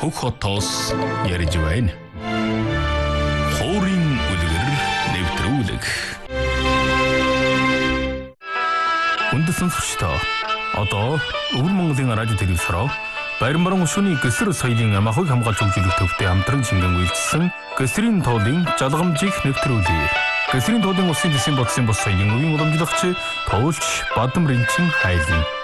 бүх хотоос ярьж байна. Хуурийн үлгэр нэвтрүүлэг. Хүнд сонсогчдоо одоо Өвөр Монголын радио телевизээр Баримбаран шүний гэсэр соёлын амхаг хамгаалж хөгжүүлэх төвтэй хамтран шингэн үйлчилсэн гэсрийн тоолын жалгамжийг нэвтрүүлье. Гэсрийн тоолын усын дэсийн бодсын бос соёлын үеийн уламжлагч Тоолч Бадамринчин хайлна.